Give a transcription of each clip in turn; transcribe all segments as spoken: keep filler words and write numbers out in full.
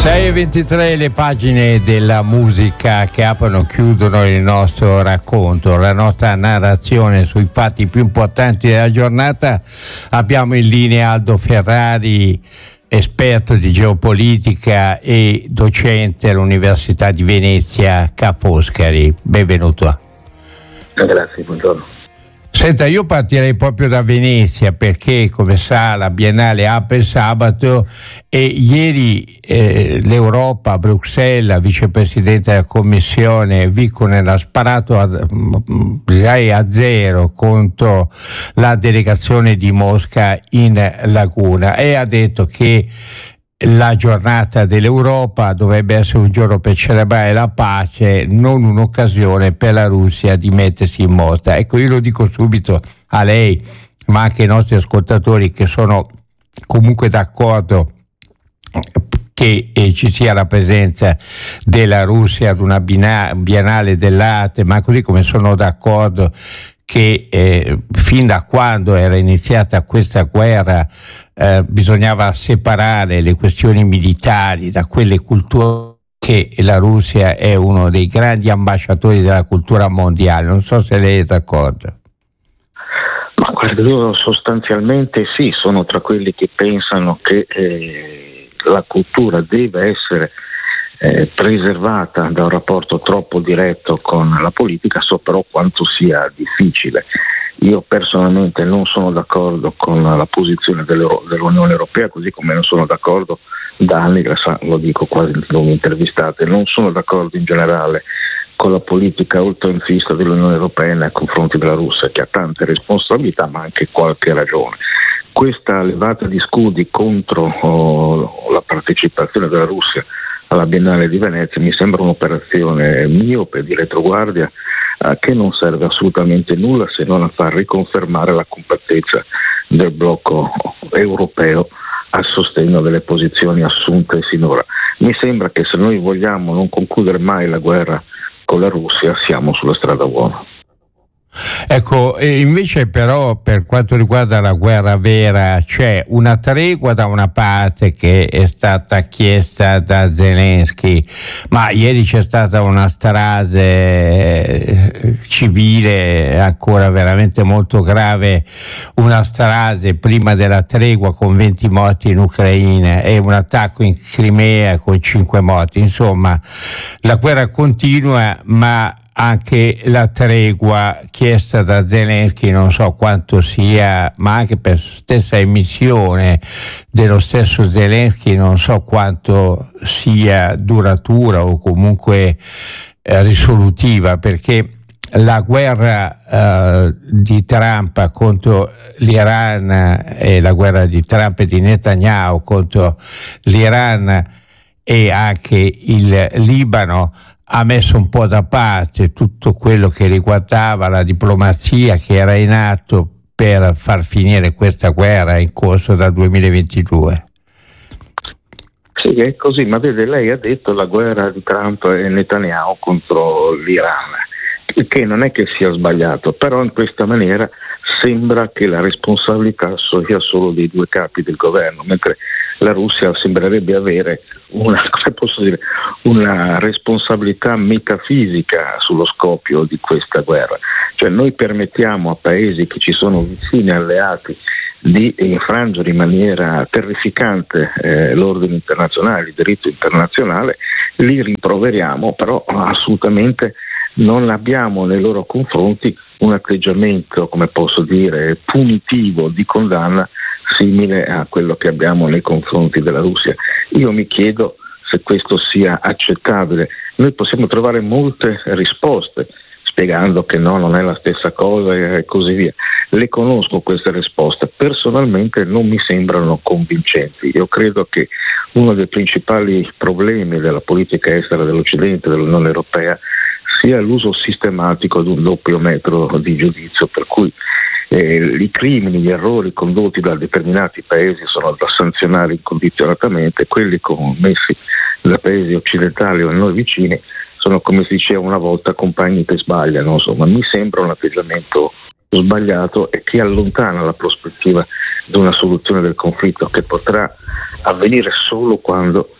sei e ventitré le pagine della musica che aprono e chiudono il nostro racconto, la nostra narrazione sui fatti più importanti della giornata. Abbiamo in linea Aldo Ferrari, esperto di geopolitica e docente all'Università di Venezia Ca' Foscari. Benvenuto. Grazie, buongiorno. Senta, io partirei proprio da Venezia perché, come sa, la Biennale apre il sabato e ieri eh, l'Europa, a Bruxelles, la vicepresidente della Commissione Vikkunen ha sparato a, a zero contro la delegazione di Mosca in Laguna e ha detto che la giornata dell'Europa dovrebbe essere un giorno per celebrare la pace, non un'occasione per la Russia di mettersi in mostra. Ecco, io lo dico subito a lei, ma anche ai nostri ascoltatori che sono comunque d'accordo che eh, ci sia la presenza della Russia ad una biennale dell'arte, ma così come sono d'accordo che eh, fin da quando era iniziata questa guerra eh, bisognava separare le questioni militari da quelle culturali, che la Russia è uno dei grandi ambasciatori della cultura mondiale. Non so se lei è d'accordo. Ma guarda, io sostanzialmente sì, sono tra quelli che pensano che eh, la cultura deve essere Eh, preservata da un rapporto troppo diretto con la politica, so però quanto sia difficile. Io personalmente non sono d'accordo con la posizione dell'Unione Europea, così come non sono d'accordo da anni, lo dico quasi in tutte le intervistate, non sono d'accordo in generale con la politica oltranzista dell'Unione Europea nei confronti della Russia, che ha tante responsabilità ma anche qualche ragione. Questa levata di scudi contro oh, la partecipazione della Russia alla Biennale di Venezia mi sembra un'operazione miope, di retroguardia, eh, che non serve assolutamente nulla se non a far riconfermare la compattezza del blocco europeo a sostegno delle posizioni assunte sinora. Mi sembra che se noi vogliamo non concludere mai la guerra con la Russia siamo sulla strada buona. Ecco, invece però per quanto riguarda la guerra vera c'è una tregua da una parte che è stata chiesta da Zelensky, ma ieri c'è stata una strage civile ancora veramente molto grave, una strage prima della tregua con venti morti in Ucraina e un attacco in Crimea con cinque morti. Insomma, la guerra continua, ma anche la tregua chiesta da Zelensky non so quanto sia, ma anche per stessa emissione dello stesso Zelensky non so quanto sia duratura o comunque eh, risolutiva, perché la guerra eh, di Trump contro l'Iran e la guerra di Trump e di Netanyahu contro l'Iran e anche il Libano ha messo un po' da parte tutto quello che riguardava la diplomazia che era in atto per far finire questa guerra in corso dal duemilaventidue. Sì, è così, ma vede, lei ha detto la guerra di Trump e Netanyahu contro l'Iran, che non è che sia sbagliato, però in questa maniera sembra che la responsabilità sia solo dei due capi del governo, mentre la Russia sembrerebbe avere una, come posso dire, una responsabilità metafisica sullo scoppio di questa guerra. Cioè noi permettiamo a paesi che ci sono vicini alleati di infrangere in maniera terrificante eh, l'ordine internazionale, il diritto internazionale, li rimproveriamo, però assolutamente non abbiamo nei loro confronti un atteggiamento, come posso dire, punitivo di condanna simile a quello che abbiamo nei confronti della Russia. Io mi chiedo se questo sia accettabile. Noi possiamo trovare molte risposte spiegando che no, non è la stessa cosa e così via. Le conosco queste risposte, personalmente non mi sembrano convincenti. Io credo che uno dei principali problemi della politica estera dell'Occidente, dell'Unione Europea, sia l'uso sistematico di un doppio metro di giudizio, per cui eh, i crimini, gli errori condotti da determinati paesi sono da sanzionare incondizionatamente, quelli commessi da paesi occidentali o a noi vicini sono, come si diceva una volta, compagni che sbagliano. Insomma, mi sembra un atteggiamento sbagliato e che allontana la prospettiva di una soluzione del conflitto, che potrà avvenire solo quando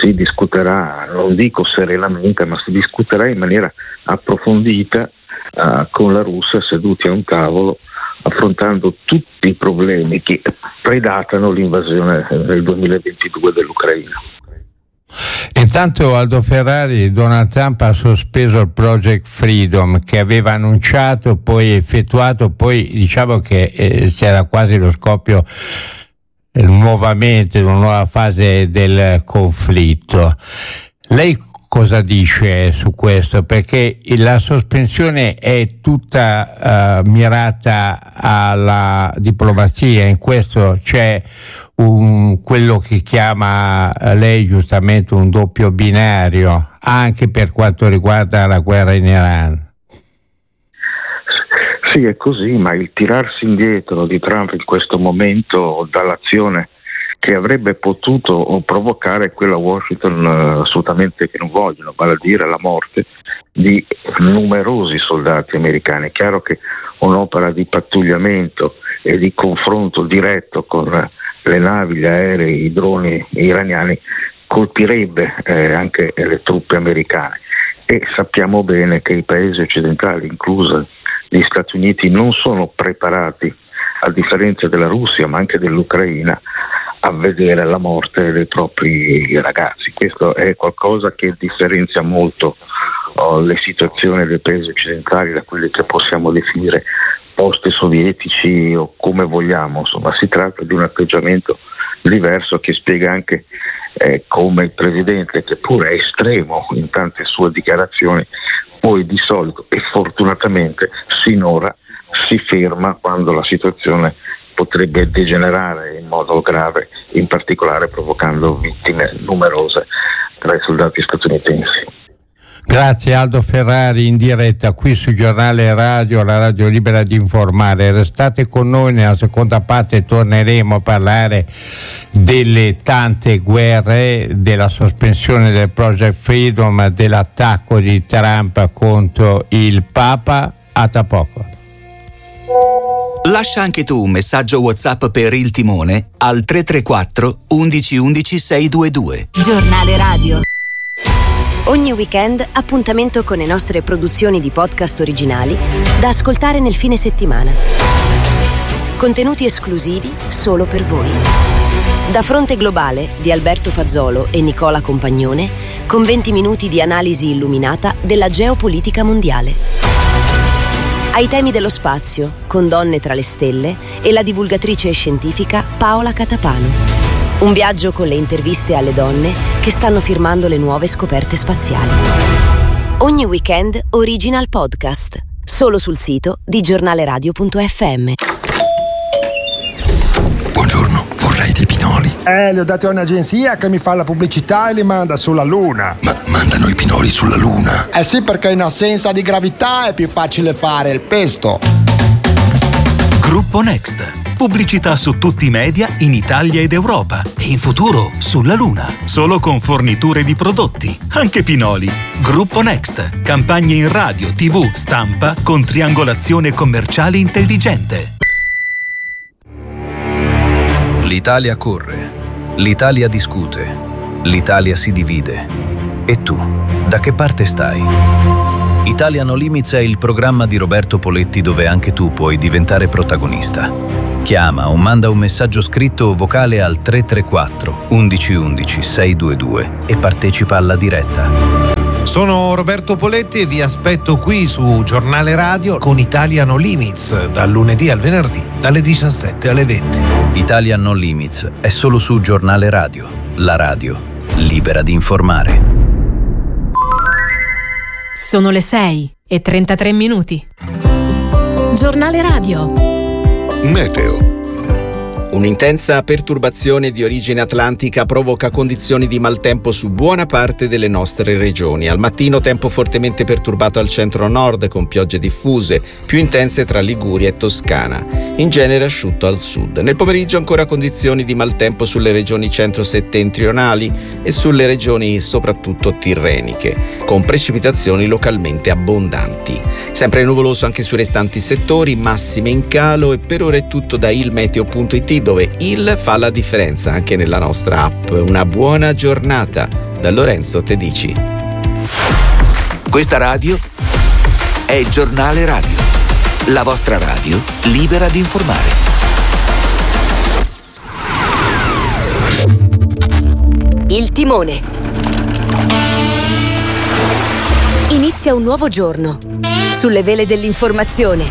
si discuterà, non dico serenamente, ma si discuterà in maniera approfondita uh, con la Russia seduti a un tavolo, affrontando tutti i problemi che predatano l'invasione nel duemilaventidue dell'Ucraina. Intanto Aldo Ferrari, Donald Trump ha sospeso il Project Freedom che aveva annunciato, poi effettuato, poi diciamo che eh, c'era quasi lo scoppio eh, nuovamente di una nuova fase del conflitto. Lei cosa dice su questo? Perché la sospensione è tutta uh, mirata alla diplomazia, in questo c'è un, quello che chiama lei giustamente un doppio binario, anche per quanto riguarda la guerra in Iran. Sì, è così, ma il tirarsi indietro di Trump in questo momento dall'azione che avrebbe potuto provocare quello a Washington uh, assolutamente che non vogliono, vale a dire la morte di numerosi soldati americani. È chiaro che un'opera di pattugliamento e di confronto diretto con le navi, gli aerei, i droni iraniani colpirebbe eh, anche le truppe americane, e sappiamo bene che i paesi occidentali, incluso gli Stati Uniti, non sono preparati, a differenza della Russia ma anche dell'Ucraina, a vedere la morte dei propri ragazzi. Questo è qualcosa che differenzia molto oh, le situazioni dei paesi occidentali da quelle che possiamo definire post-sovietici o come vogliamo. Insomma, si tratta di un atteggiamento diverso che spiega anche eh, come il Presidente, che pure è estremo in tante sue dichiarazioni, poi di solito e fortunatamente sinora si ferma quando la situazione potrebbe degenerare in modo grave, in particolare provocando vittime numerose tra i soldati statunitensi. Grazie Aldo Ferrari, in diretta qui su Giornale Radio, la radio libera di informare. Restate con noi, nella seconda parte torneremo a parlare delle tante guerre, della sospensione del Project Freedom, dell'attacco di Trump contro il Papa. A tra poco. Lascia anche tu un messaggio WhatsApp per il timone al tre tre quattro undici undici seicentoventidue. Giornale Radio. Ogni weekend appuntamento con le nostre produzioni di podcast originali da ascoltare nel fine settimana. Contenuti esclusivi solo per voi. Da Fronte Globale di Alberto Fazzolo e Nicola Compagnone, con venti minuti di analisi illuminata della geopolitica mondiale. Ai temi dello spazio, con Donne tra le stelle e la divulgatrice scientifica Paola Catapano. Un viaggio con le interviste alle donne che stanno firmando le nuove scoperte spaziali. Ogni weekend original podcast, solo sul sito di giornaleradio punto effe emme. Buongiorno, vorrei dei pinoli. Eh, li ho dati a un'agenzia che mi fa la pubblicità e li manda sulla Luna. Ma mandano i pinoli sulla Luna? Eh sì, perché in assenza di gravità è più facile fare il pesto. Gruppo Next. Pubblicità su tutti i media in Italia ed Europa e in futuro sulla Luna. Solo con forniture di prodotti, anche pinoli. Gruppo Next. Campagne in radio, tivù, stampa con triangolazione commerciale intelligente. L'Italia corre, l'Italia discute, l'Italia si divide. E tu, da che parte stai? Italia No Limits è il programma di Roberto Poletti dove anche tu puoi diventare protagonista. Chiama o manda un messaggio scritto o vocale al tre tre quattro undici undici seicentoventidue e partecipa alla diretta. Sono Roberto Poletti e vi aspetto qui su Giornale Radio con Italia No Limits, dal lunedì al venerdì, dalle diciassette alle venti. Italia No Limits è solo su Giornale Radio, la radio libera di informare. Sono le sei e trentatré minuti. Giornale Radio. Meteo. Un'intensa perturbazione di origine atlantica provoca condizioni di maltempo su buona parte delle nostre regioni. Al mattino tempo fortemente perturbato al centro-nord con piogge diffuse, più intense tra Liguria e Toscana. In genere asciutto al sud. Nel pomeriggio ancora condizioni di maltempo sulle regioni centro-settentrionali e sulle regioni soprattutto tirreniche, con precipitazioni localmente abbondanti. Sempre nuvoloso anche sui restanti settori, massime in calo, e per ora è tutto da ilmeteo punto it, dove il fa la differenza anche nella nostra app. Una buona giornata da Lorenzo Tedici. Questa radio è il Giornale Radio, la vostra radio libera di informare. Il timone. Inizia un nuovo giorno sulle vele dell'informazione.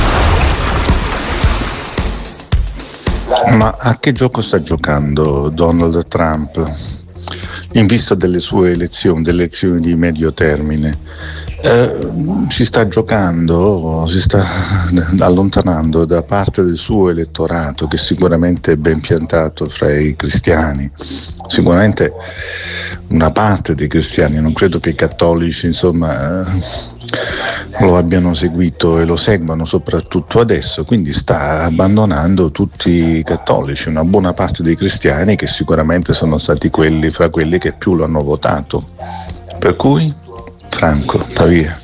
Ma a che gioco sta giocando Donald Trump in vista delle sue elezioni, delle elezioni di medio termine? Eh, si sta giocando, si sta allontanando da parte del suo elettorato, che sicuramente è ben piantato fra i cristiani, sicuramente una parte dei cristiani, non credo che i cattolici insomma lo abbiano seguito e lo seguano soprattutto adesso, quindi sta abbandonando tutti i cattolici, una buona parte dei cristiani che sicuramente sono stati quelli fra quelli che più lo hanno votato, per cui Franco, Pavia.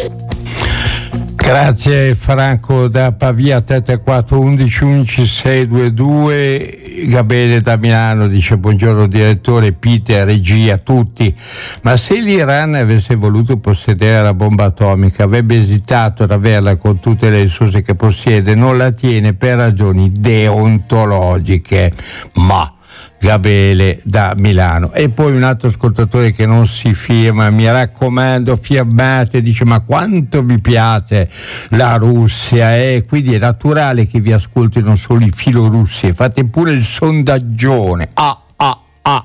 Grazie Franco da Pavia. Tre quattro undici undici sei due due. Gabriele da Milano dice: buongiorno direttore, Peter, regia, tutti. Ma se l'Iran avesse voluto possedere la bomba atomica, avrebbe esitato ad averla con tutte le risorse che possiede, non la tiene per ragioni deontologiche. Ma Gabriele da Milano. E poi un altro ascoltatore che non si firma: mi raccomando, firmate, dice: ma quanto vi piace la Russia, eh? Quindi è naturale che vi ascoltino solo i filorussi, fate pure il sondaggione. Ah ah ah,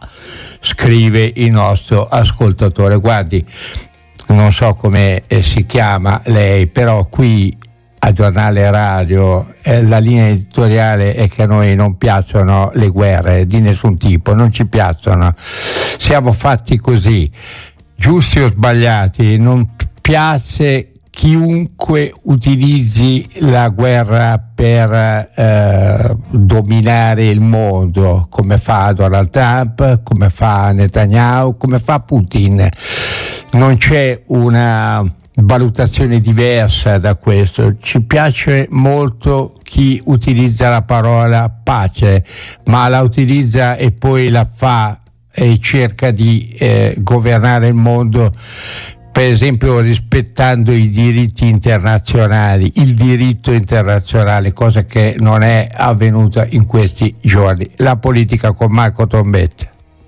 scrive il nostro ascoltatore. Guardi, non so come eh, si chiama lei, però qui a Giornale Radio eh, la linea editoriale è che a noi non piacciono le guerre di nessun tipo, non ci piacciono, siamo fatti così, giusti o sbagliati. Non piace chiunque utilizzi la guerra per eh, dominare il mondo, come fa Donald Trump, come fa Netanyahu, come fa Putin. Non c'è una valutazione diversa da questo. Ci piace molto chi utilizza la parola pace, ma la utilizza e poi la fa e cerca di eh, governare il mondo, per esempio rispettando i diritti internazionali, il diritto internazionale, cosa che non è avvenuta in questi giorni. La politica con Marco Trombetta.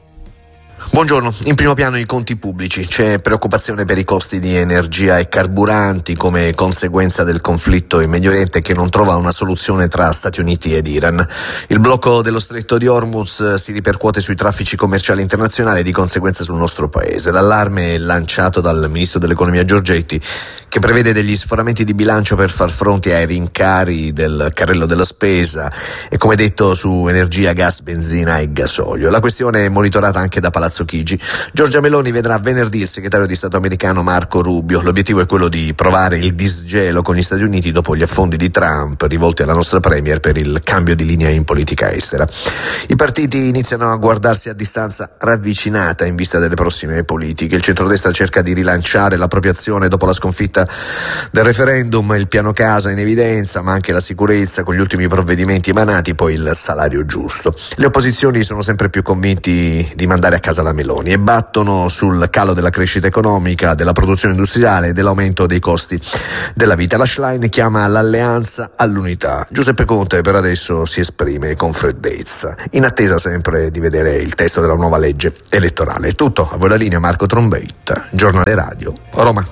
Buongiorno, in primo piano i conti pubblici. C'è preoccupazione per i costi di energia e carburanti come conseguenza del conflitto in Medio Oriente, che non trova una soluzione tra Stati Uniti ed Iran. Il blocco dello stretto di Hormuz si ripercuote sui traffici commerciali internazionali e di conseguenza sul nostro paese. L'allarme è lanciato dal ministro dell'economia Giorgetti, che prevede degli sforamenti di bilancio per far fronte ai rincari del carrello della spesa e, come detto, su energia, gas, benzina e gasolio. La questione è monitorata anche da Palazzo Chigi. Giorgia Meloni vedrà venerdì il segretario di Stato americano Marco Rubio. L'obiettivo è quello di provare il disgelo con gli Stati Uniti dopo gli affondi di Trump rivolti alla nostra premier per il cambio di linea in politica estera. I partiti iniziano a guardarsi a distanza ravvicinata in vista delle prossime politiche. Il centrodestra cerca di rilanciare la propria azione dopo la sconfitta del referendum, il piano casa in evidenza, ma anche la sicurezza con gli ultimi provvedimenti emanati, poi il salario giusto. Le opposizioni sono sempre più convinti di mandare a casa la Meloni e battono sul calo della crescita economica, della produzione industriale e dell'aumento dei costi della vita. La Schlein chiama l'alleanza all'unità. Giuseppe Conte per adesso si esprime con freddezza, in attesa sempre di vedere il testo della nuova legge elettorale. È tutto, a voi la linea, Marco Trombetta, Giornale Radio, Roma.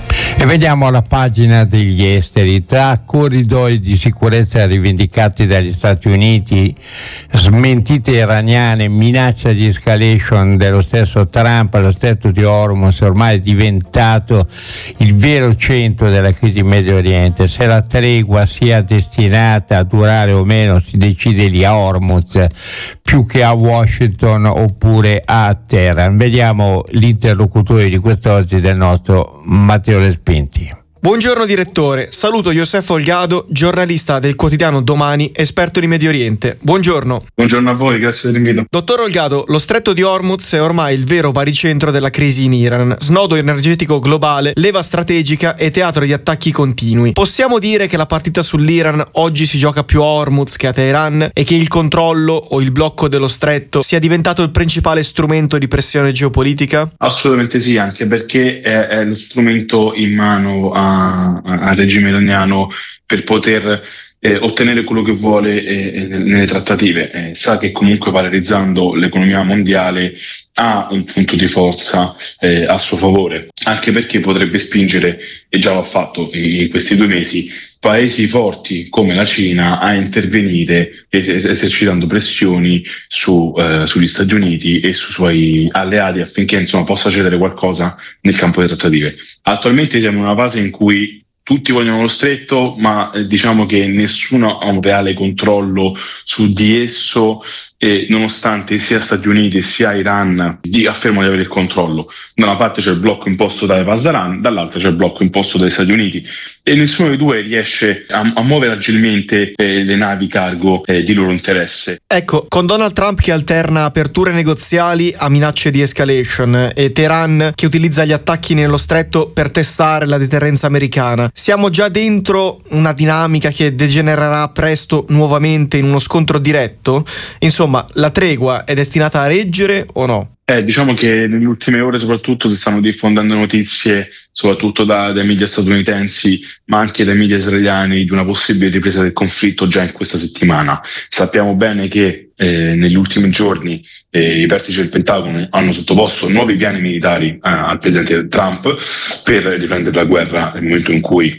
E vediamo la pagina degli esteri. Tra corridoi di sicurezza rivendicati dagli Stati Uniti, smentite iraniane, minaccia di escalation dello stesso Trump, lo stretto di Hormuz ormai è diventato il vero centro della crisi in Medio Oriente. Se la tregua sia destinata a durare o meno si decide lì a Hormuz più che a Washington oppure a Teheran. Vediamo l'interlocutore di quest'oggi del nostro Matteo Respinti. Buongiorno direttore, saluto Youssef Olgado, giornalista del quotidiano Domani, esperto di Medio Oriente. Buongiorno. Buongiorno a voi, grazie dell'invito. Dottor Olgado, lo stretto di Hormuz è ormai il vero baricentro della crisi in Iran, snodo energetico globale, leva strategica e teatro di attacchi continui. Possiamo dire che la partita sull'Iran oggi si gioca più a Hormuz che a Teheran e che il controllo o il blocco dello stretto sia diventato il principale strumento di pressione geopolitica? Assolutamente sì, anche perché è, è lo strumento in mano a al regime iraniano per poter eh, ottenere quello che vuole eh, nelle trattative. Eh, sa che comunque polarizzando l'economia mondiale ha un punto di forza eh, a suo favore, anche perché potrebbe spingere, e già l'ha fatto in questi due mesi, paesi forti come la Cina a intervenire es- esercitando pressioni su, eh, sugli Stati Uniti e sui suoi alleati affinché insomma possa cedere qualcosa nel campo delle trattative. Attualmente siamo in una fase in cui tutti vogliono lo stretto, ma eh, diciamo che nessuno ha un reale controllo su di esso, e nonostante sia Stati Uniti sia Iran di, affermano di avere il controllo. Da una parte c'è il blocco imposto da Pasdaran, dall'altra c'è il blocco imposto dagli Stati Uniti, e nessuno dei due riesce a, a muovere agilmente eh, le navi cargo eh, di loro interesse. Ecco, con Donald Trump che alterna aperture negoziali a minacce di escalation e Teheran che utilizza gli attacchi nello stretto per testare la deterrenza americana, siamo già dentro una dinamica che degenererà presto nuovamente in uno scontro diretto? Insomma, la tregua è destinata a reggere o no? Eh, diciamo che nelle ultime ore soprattutto si stanno diffondendo notizie, soprattutto da, dai media statunitensi, ma anche dai media israeliani, di una possibile ripresa del conflitto già in questa settimana. Sappiamo bene che eh, negli ultimi giorni eh, i vertici del Pentagono hanno sottoposto nuovi piani militari eh, al presidente Trump per riprendere la guerra nel momento in cui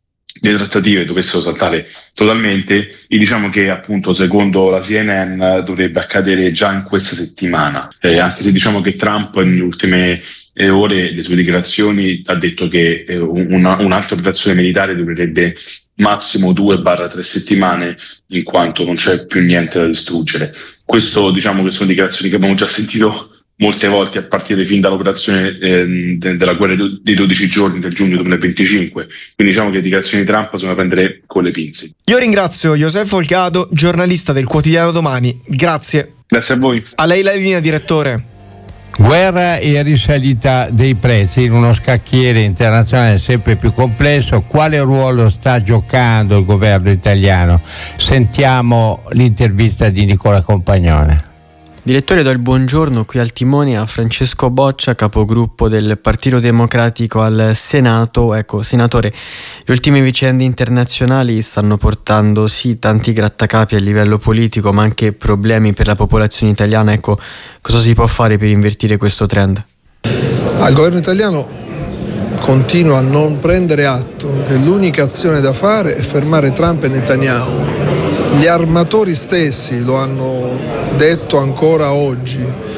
le trattative dovessero saltare totalmente, e diciamo che appunto secondo la C N N dovrebbe accadere già in questa settimana, eh, anche se diciamo che Trump nelle ultime eh, ore, le sue dichiarazioni, ha detto che eh, una, un'altra operazione militare durerebbe massimo due tre settimane, in quanto non c'è più niente da distruggere. Questo diciamo che sono dichiarazioni che abbiamo già sentito molte volte a partire fin dall'operazione eh, de- della guerra dei dodici giorni del giugno duemilaventicinque, quindi diciamo che le dichiarazioni di Trump sono da prendere con le pinze. Io ringrazio Youssef Olgado, giornalista del quotidiano Domani. Grazie. Grazie a voi. A lei la linea, direttore. Guerra e risalita dei prezzi in uno scacchiere internazionale sempre più complesso. Quale ruolo sta giocando il governo italiano? Sentiamo l'intervista di Nicola Compagnone. Direttore, do il buongiorno qui al timone a Francesco Boccia, capogruppo del Partito Democratico al Senato. Ecco, senatore, le ultime vicende internazionali stanno portando sì tanti grattacapi a livello politico, ma anche problemi per la popolazione italiana. Ecco, cosa si può fare per invertire questo trend? Al governo italiano continua a non prendere atto che l'unica azione da fare è fermare Trump e Netanyahu. Gli armatori stessi lo hanno detto ancora oggi,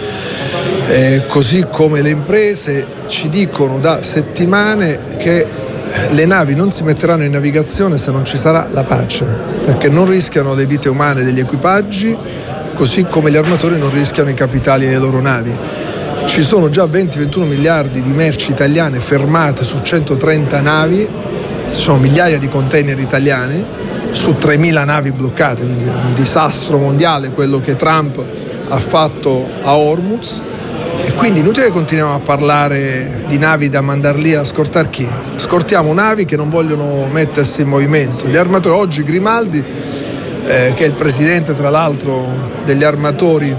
eh, così come le imprese ci dicono da settimane che le navi non si metteranno in navigazione se non ci sarà la pace, perché non rischiano le vite umane degli equipaggi, così come gli armatori non rischiano i capitali delle loro navi. Ci sono già venti ventuno miliardi di merci italiane fermate su centotrenta navi, ci sono migliaia di container italiani su tremila navi bloccate, quindi è un disastro mondiale quello che Trump ha fatto a Hormuz, e quindi inutile che continuiamo a parlare di navi da mandar lì a scortare chi? Scortiamo navi che non vogliono mettersi in movimento. Gli armatori, oggi Grimaldi, eh, che è il presidente tra l'altro degli armatori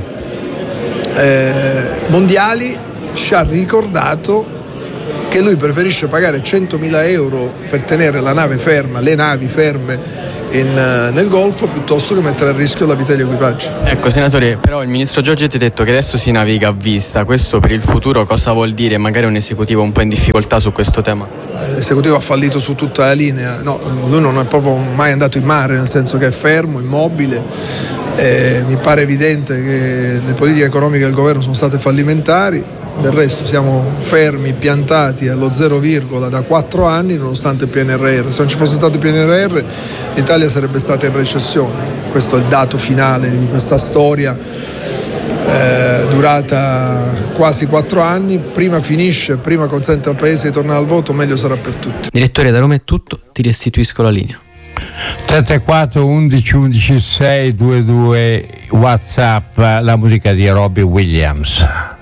eh, mondiali, ci ha ricordato che lui preferisce pagare centomila euro per tenere la nave ferma, le navi ferme In, nel Golfo, piuttosto che mettere a rischio la vita degli equipaggi. Ecco, senatore, però il ministro Giorgetti ha detto che adesso si naviga a vista. Questo per il futuro cosa vuol dire? Magari un esecutivo un po' in difficoltà su questo tema? L'esecutivo ha fallito su tutta la linea. No, lui non è proprio mai andato in mare, nel senso che è fermo, immobile. Eh, mi pare evidente che le politiche economiche del governo sono state fallimentari. Del resto siamo fermi, piantati allo zero virgola da quattro anni nonostante il P N R R. Se non ci fosse stato il P N R R l'Italia sarebbe stata in recessione. Questo è il dato finale di questa storia eh, durata quasi quattro anni, prima finisce, prima consente al Paese di tornare al voto, meglio sarà per tutti. Direttore, da Roma è tutto, ti restituisco la linea. trentaquattro undici undici sei ventidue WhatsApp, la musica di Robbie Williams.